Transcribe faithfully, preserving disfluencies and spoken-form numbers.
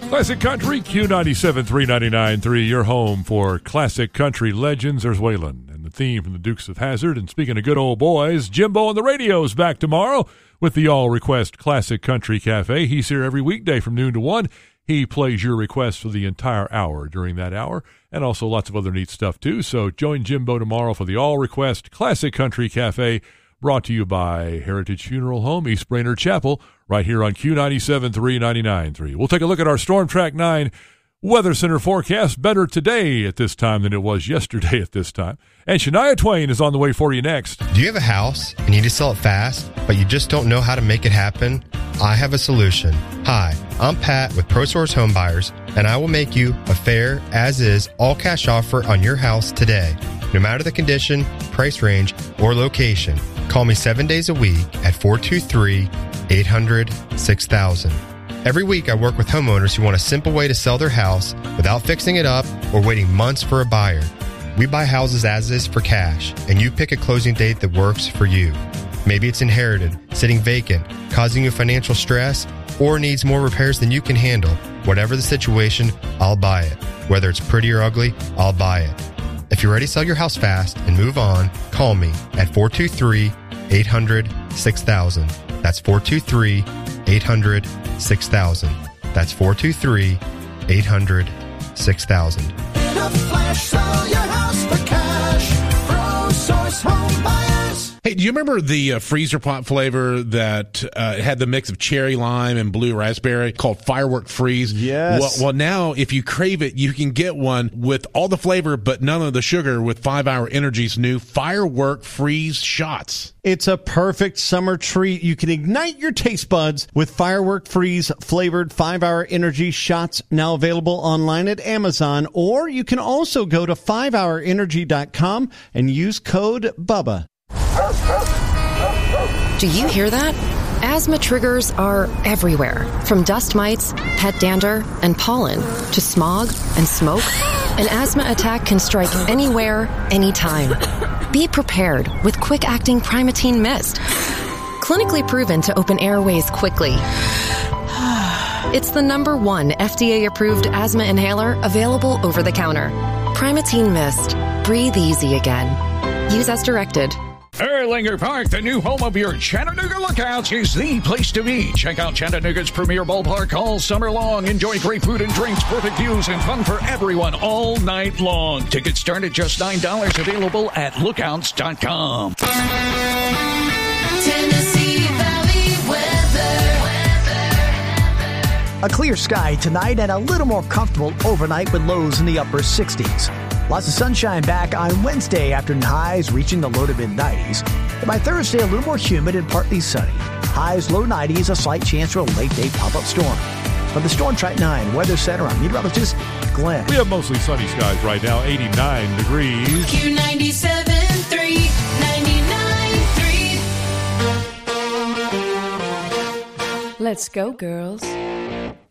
Classic Country, Q ninety-seven three ninety-nine three, your home for classic country legends. There's Waylon and the theme from the Dukes of Hazzard. And speaking of good old boys, Jimbo on the radio's back tomorrow with the All Request Classic Country Cafe. He's here every weekday from noon to one. He plays your requests for the entire hour during that hour, and also lots of other neat stuff too. So join Jimbo tomorrow for the All Request Classic Country Cafe, brought to you by Heritage Funeral Home, East Brainerd Chapel, right here on Q ninety-seven three ninety-nine three. We'll take a look at our Storm Track nine Weather Center forecast. Better today at this time than it was yesterday at this time. And Shania Twain is on the way for you next. Do you have a house and need to sell it fast, but you just don't know how to make it happen? I have a solution. Hi, I'm Pat with ProSource Home Buyers, and I will make you a fair, as-is, all-cash offer on your house today. No matter the condition, price range, or location, call me seven days a week at four two three, eight hundred, six thousand. Every week I work with homeowners who want a simple way to sell their house without fixing it up or waiting months for a buyer. We buy houses as is for cash, and you pick a closing date that works for you. Maybe it's inherited, sitting vacant, causing you financial stress, or needs more repairs than you can handle. Whatever the situation, I'll buy it. Whether it's pretty or ugly, I'll buy it. If you're ready to sell your house fast and move on, call me at four two three, eight hundred, six thousand. That's four two three, eight hundred, six thousand. That's four two three, eight hundred, six thousand. In a flash, sell your house for cash. ProSource Home Buyers. Hey, do you remember the uh, freezer pop flavor that uh, had the mix of cherry lime and blue raspberry called Firework Freeze? Yes. Well, well, now if you crave it, you can get one with all the flavor but none of the sugar with five hour Energy's new Firework Freeze shots. It's a perfect summer treat. You can ignite your taste buds with Firework Freeze flavored five hour Energy shots, now available online at Amazon, or you can also go to five hour energy dot com and use code BUBBA. Do you hear that? Asthma triggers are everywhere, from dust mites, pet dander, and pollen, to smog and smoke. An asthma attack can strike anywhere, anytime. Be prepared with quick-acting Primatene Mist. Clinically proven to open airways quickly. It's the number one F D A-approved asthma inhaler available over the counter. Primatene Mist. Breathe easy again. Use as directed. Erlanger Park, the new home of your Chattanooga Lookouts, is the place to be. Check out Chattanooga's premier ballpark all summer long. Enjoy great food and drinks, perfect views, and fun for everyone all night long. Tickets start at just nine dollars, available at lookouts dot com. Tennessee Valley weather. A clear sky tonight and a little more comfortable overnight with lows in the upper sixties. Lots of sunshine back on Wednesday, afternoon highs reaching the low to mid nineties. And by Thursday, a little more humid and partly sunny. Highs low nineties, a slight chance for a late day pop-up storm. From the Storm Track nine Weather Center, I'm meteorologist Glenn. We have mostly sunny skies right now, eighty-nine degrees. Q ninety-seven three, ninety-nine three. Let's go, girls.